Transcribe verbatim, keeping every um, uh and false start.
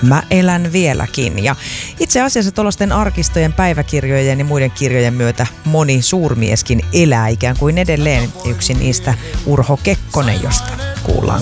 Mä elän vieläkin. Ja itse asiassa tuollaisten arkistojen, päiväkirjojen ja muiden kirjojen myötä moni suurmieskin elää ikään kuin edelleen. Yksi niistä Urho Kekkonen, josta kuullaan